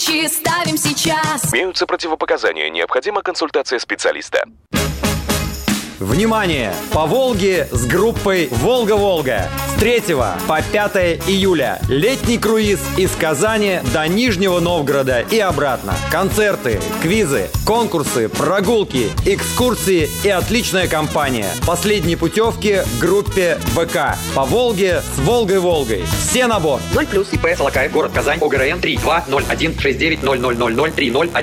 Свечи ставим сейчас. Имеются противопоказания. Необходима консультация специалиста. Внимание! По Волге с группой «Волга-Волга». С 3 по 5 июля. Летний круиз из Казани до Нижнего Новгорода и обратно. Концерты, квизы, конкурсы, прогулки, экскурсии и отличная компания. Последние путевки в группе ВК. По Волге с Волгой-Волгой. Все на борт. 0+, ИП Солокаев, город Казань, ОГРН 320169000030.